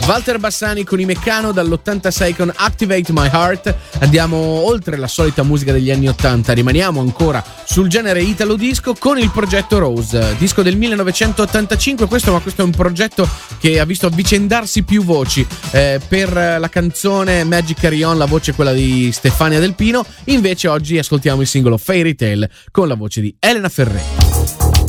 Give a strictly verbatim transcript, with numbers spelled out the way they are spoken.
Walter Bassani con i Meccano dall'ottantasei con Activate My Heart. Andiamo oltre la solita musica degli anni ottanta, rimaniamo ancora sul genere italo disco con il progetto Rose, disco del millenovecentottantacinque. Questo, ma questo è un progetto che ha visto avvicendarsi più voci. Eh, per la canzone Magic Carry On la voce è quella di Stefania Del Pino, invece oggi ascoltiamo il singolo Fairy Tale con la voce di Elena Ferré.